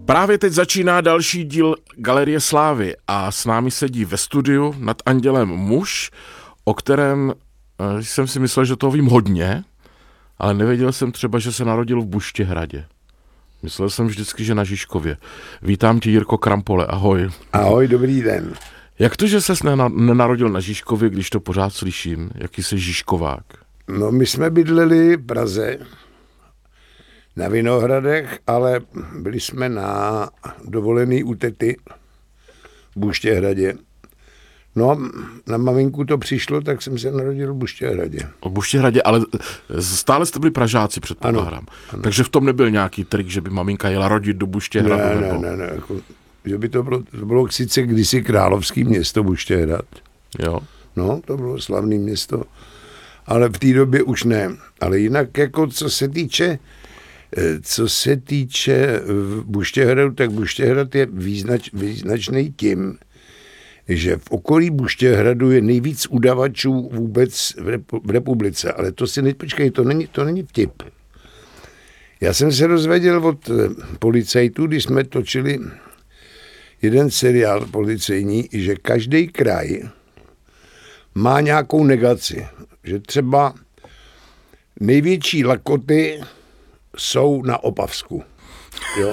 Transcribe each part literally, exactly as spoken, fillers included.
Právě teď začíná další díl Galerie Slávy a s námi sedí ve studiu nad andělem muž, o kterém jsem si myslel, že toho vím hodně, ale nevěděl jsem třeba, že se narodil v Buštěhradě. Myslel jsem vždycky, že na Žižkově. Vítám tě, Jirko Krampole, ahoj. Ahoj, dobrý den. Jak to, že ses nenarodil na Žižkově, když to pořád slyším? Jaký jsi Žižkovák? No, my jsme bydleli v Praze, na Vinohradech, ale byli jsme na dovolený u tety v Buštěhradě. No, na maminku to přišlo, tak jsem se narodil v Buštěhradě. V Buštěhradě, ale stále jste byli Pražáci, předpokládám. Ano, ano. Takže v tom nebyl nějaký trik, že by maminka jela rodit do Buštěhradu? Ne, nebo... ne, ne, ne. Jako, že by to bylo, to bylo sice kdysi královský město Buštěhrad. Jo. No, to bylo slavné město. Ale v té době už ne. Ale jinak, jako co se týče co se týče Buštěhradu, tak Buštěhrad je význač, význačný tím, že v okolí Buštěhradu je nejvíc udavačů vůbec v, repu, v republice. Ale to si nepočkej, to není, to není vtip. Já jsem se dozvěděl od policajtů, když jsme točili jeden seriál policejní, že každý kraj má nějakou negaci. Že třeba největší lakoty jsou na Opavsku. Jo?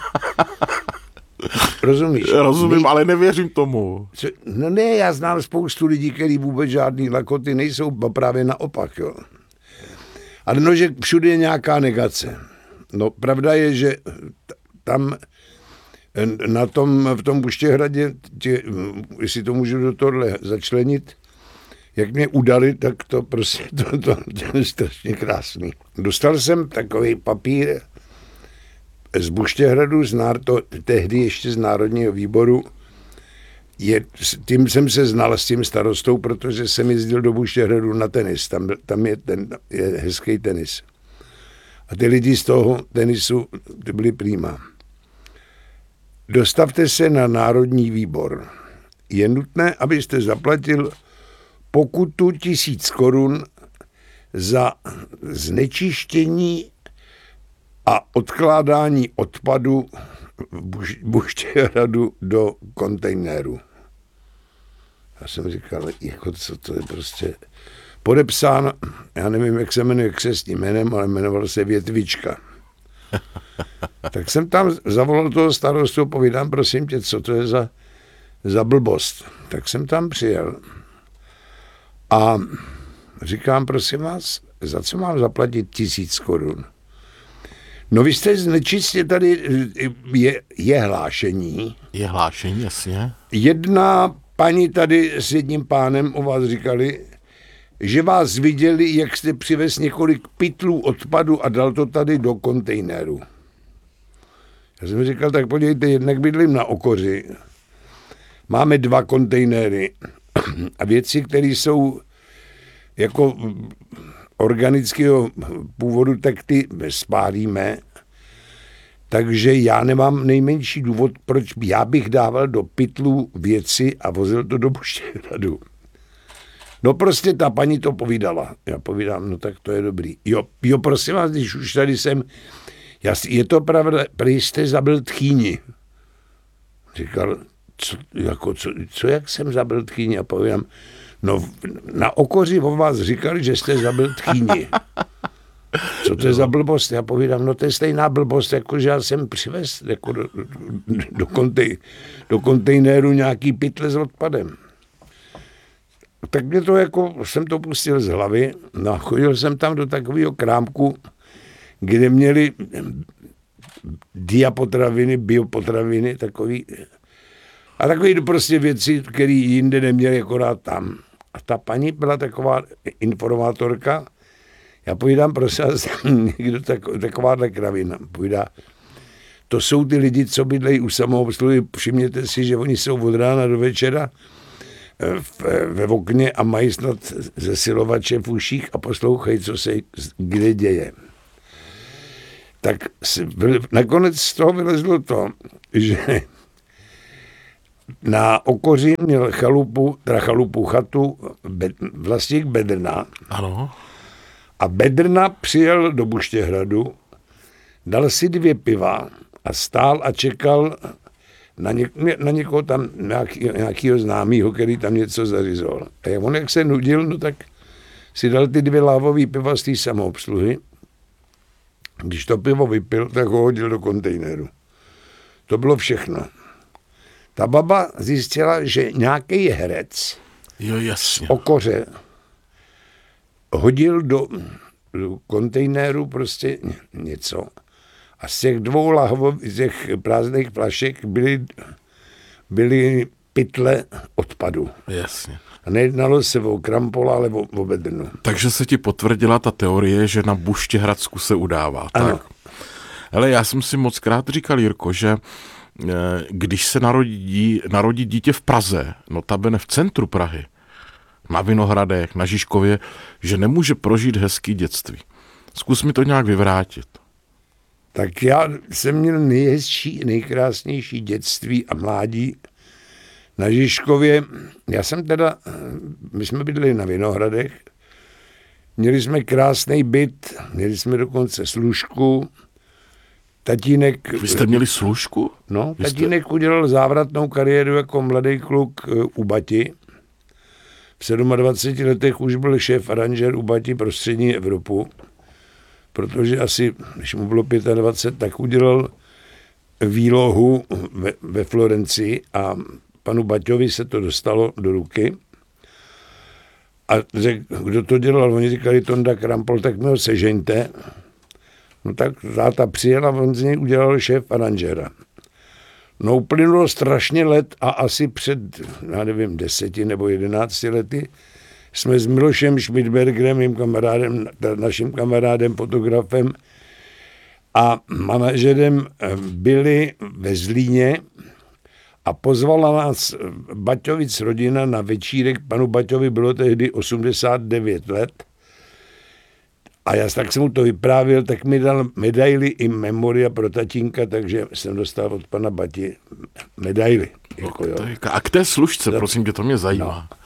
Rozumíš? Rozumím, Nej... ale nevěřím tomu. Co? No ne, já znám spoustu lidí, kteří vůbec žádný lakoty nejsou, právě naopak. Jo? Ale no, že všude je nějaká negace. No, pravda je, že tam na tom, v tom Buštěhradě, tě, jestli to můžu do tohle začlenit, jak mě udali, tak to prostě to, to, to je strašně krásný. Dostal jsem takový papír z Buštěhradu, z náro, to, tehdy ještě z Národního výboru. Je, tím jsem se znal s tím starostou, protože jsem jezdil do Buštěhradu na tenis. Tam, tam je, ten, je hezký tenis. A ty lidi z toho tenisu ty byli prýma. Dostavte se na Národní výbor. Je nutné, abyste zaplatil pokutu tisíc korun za znečištění a odkládání odpadu v Buštěhradu do kontejneru. Já jsem říkal, jako co to je prostě podepsán, já nevím, jak se jmenuje křestním jménem, ale jmenoval se Větvička. Tak jsem tam zavolal toho starostu, povídám, prosím tě, co to je za, za blbost. Tak jsem tam přijel. A říkám, prosím vás, za co mám zaplatit tisíc korun? No vy jste znečistě, tady je, je hlášení. Je hlášení, jasně. Jedna paní tady s jedním pánem o vás říkali, že vás viděli, jak jste přivez několik pytlů odpadu a dal to tady do kontejneru. Já jsem říkal, tak podívejte, jednak bydlím na Okoři. Máme dva kontejnery a věci, které jsou jako organického původu, tak ty spálíme. Takže já nemám nejmenší důvod, proč já bych dával do pytlů věci a vozil to do Buštěhradu. No prostě ta paní to povídala. Já povídám, no tak to je dobrý. Jo, jo prosím vás, když už tady jsem, já, je to pravda, prý jste zabil tchýni. Říkal, co, jako, co, co, jak jsem zabil tchýni? A povídám, no na Okoři o vás říkali, že jste zabil tchýni. Co to je za blbost? Já povídám, no to je stejná blbost, jako že já jsem přivez jako do, do, kontej, do kontejneru nějaký pytle s odpadem. Tak mě to jako, jsem to pustil z hlavy, no chodil jsem tam do takového krámku, kde měli diapotraviny, biopotraviny, takový, a takový prostě věci, které jinde neměli, akorát tam. A ta paní byla taková informátorka, já povídám, prosím vás, někdo tak, takováhle kravina, povídá, to jsou ty lidi, co bydlejí u samoobsluhy, všimněte si, že oni jsou od rána do večera v, ve okně a mají snad zesilovače v uších a poslouchají, co se kde děje. Tak nakonec z toho vylezlo to, že na Okoři měl chalupu, teda chalupu chatu Bed, vlastník Bedrna. Ano. A Bedrna přijel do Buštěhradu, dal si dvě piva a stál a čekal na, něk- na někoho tam, nějaký, nějakýho známýho, který tam něco zařizoval. A on jak se nudil, no tak si dal ty dvě lávový piva z té samoobsluhy. Když to pivo vypil, tak ho hodil do kontejneru. To bylo všechno. Ta baba zjistila, že nějaký herec Jo, jasně. o koře hodil do, do kontejneru prostě něco. A z těch dvou lahvov, z těch prázdných flašek byly, byly pytle odpadu. Jasně. A nejednalo se o krampola, ale o, o bedrnu. Takže se ti potvrdila ta teorie, že na Buštěhradsku se udává. Ano. Tak. Hele, já jsem si moc krát říkal, Jirko, že eh, když se narodí, narodí dítě v Praze, notabene v centru Prahy, na Vinohradech, na Žižkově, že nemůže prožít hezký dětství. Zkus mi to nějak vyvrátit. Tak já jsem měl nejhezčí, nejkrásnější dětství a mládí na Žižkově. Já jsem teda, my jsme bydleli na Vinohradech, měli jsme krásný byt, měli jsme dokonce služku, tatínek... Vy jste měli služku? No, Vy jste... tatínek udělal závratnou kariéru jako mladý kluk u Bati. V dvaceti sedmi letech už byl šéf aranžér u Bati pro střední Evropu, protože asi, když mu bylo dvacet pět, tak udělal výlohu ve, ve Florencii a panu Baťovi se to dostalo do ruky. A řek, kdo to dělal? Oni říkali Tonda Krampol, tak mi ho sežeňte. No tak táta přijel a on z něj udělal šéf aranžéra. No uplynulo strašně let a asi před, já nevím, deseti nebo jedenácti lety jsme s Milošem Schmidbergerem, mým kamarádem, naším kamarádem, fotografem a manažerem byli ve Zlíně a pozvala nás Baťovic rodina na večírek. Panu Baťovi bylo tehdy osmdesát devět let. A já tak jsem mu to vyprávěl, tak mi dal medaily i memoria pro tatínka, takže jsem dostal od pana Bati medaily. Jako, jo. A k té služce, prosím tě, to mě zajímá. No.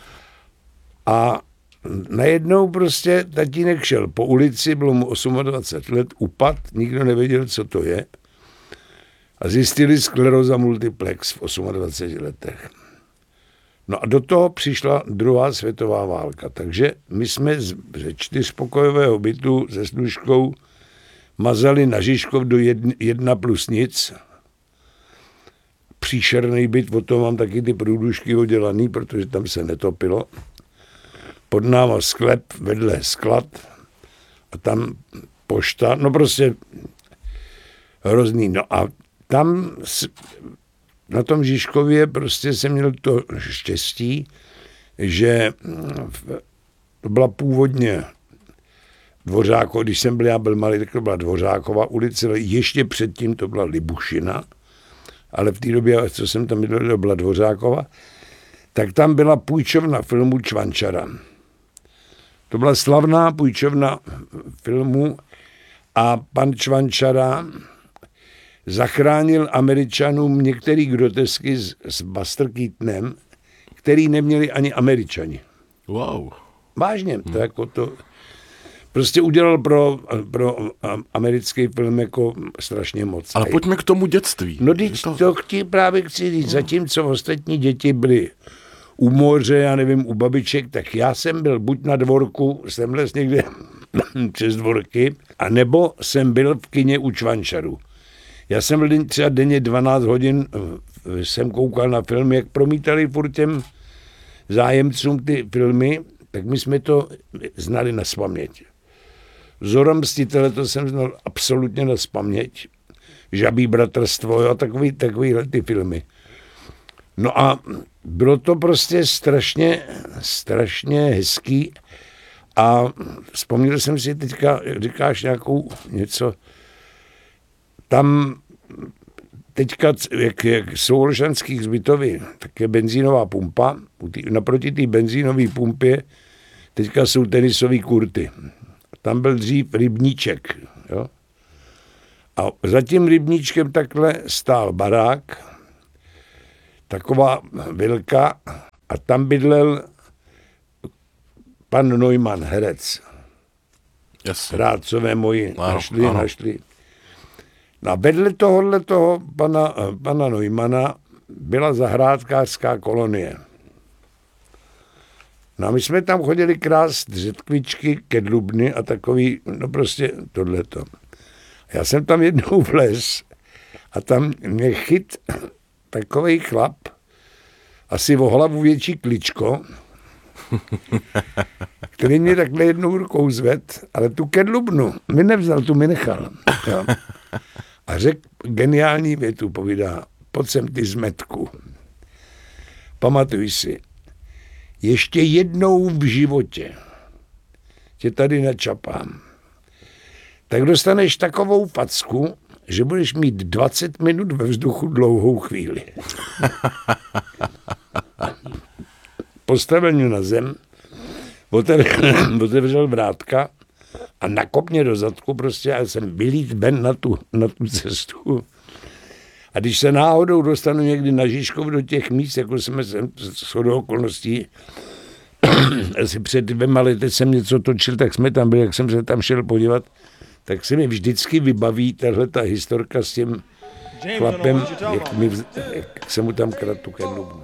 A najednou prostě tatínek šel po ulici, bylo mu dvacet osm let, upad, nikdo nevěděl, co to je. A zjistili skleróza multiplex v dvaceti osmi letech. No a do toho přišla druhá světová válka, takže my jsme ze čtyřpokojového bytu se služkou mazali na Žižkov do jedna, jedna plus nic. Příšerný byt, o tom mám taky ty průdušky udělaný, protože tam se netopilo. Pod náma sklep, vedle sklad a tam pošta, no prostě hrozný. No a tam na tom Žižkově prostě jsem měl to štěstí, že to byla původně Dvořákova, když jsem byl, já byl malý, tak to byla Dvořákova ulice, ale ještě předtím to byla Libušina, ale v té době, co jsem tam bydlel, to byla Dvořákova, tak tam byla půjčovna filmu Čvančara. To byla slavná půjčovna filmu a pan Čvančara zachránil Američanům některý grotesky s, s Buster Keatonem, který neměli ani Američani. Wow. Vážně, to jako to prostě udělal pro, pro americký film jako strašně moc. Ale pojďme k tomu dětství. No teď to, to chci, právě chci říct, zatímco ostatní děti byly u moře, já nevím, u babiček, tak já jsem byl buď na dvorku, jsem les někde přes dvorky, anebo jsem byl v kině u Čvančaru. Já jsem byl třeba denně dvanáct hodin, jsem koukal na filmy, jak promítali furt těm zájemcům ty filmy, tak my jsme to znali na spaměť. Zora mstitele, to jsem znal absolutně na spaměť. Žabí bratrstvo, jo, takový, takovýhle ty filmy. No a bylo to prostě strašně, strašně hezký a vzpomněl jsem si teďka, jak říkáš nějakou něco, tam teďka, jak, jak jsou Olšanských zbytovy, tak je benzínová pumpa, naproti té benzínové pumpě teďka jsou tenisové kurty. Tam byl dřív rybníček, jo. A za tím rybníčkem takhle stál barák, taková vilka, a tam bydlel pan Neumann, herec. Jasně. Rádcové moji, ano, našli, ano. našli. A vedle tohohle toho pana, pana Neumana byla zahrádkářská kolonie. No a my jsme tam chodili krást řetkvičky, kedlubny a takový, no prostě tohleto. Já jsem tam jednou vlez a tam mě chyt takovej chlap, asi o hlavu větší kličko, který mě takhle jednou rukou zved, ale tu kedlubnu mi nevzal, tu mi nechal. Jo. A řekl geniální větu, povídá, pojď sem ty zmetku. Pamatuj si, ještě jednou v životě tě tady načapám, tak dostaneš takovou facku, že budeš mít dvacet minut ve vzduchu dlouhou chvíli. Postavil mě na zem, otevřel, otevřel vrátka a nakop mě do zadku prostě a jsem vylít ven na tu, na tu cestu. A když se náhodou dostanu někdy na Žižkov do těch míst, jako jsme se shodou okolností, asi před dvěma lety jsem něco točil, tak jsme tam byli, jak jsem se tam šel podívat, tak se mi vždycky vybaví tahle ta historka s tím chlapem, jak, mi, jak jsem mu tam kradl tu kedlubnu.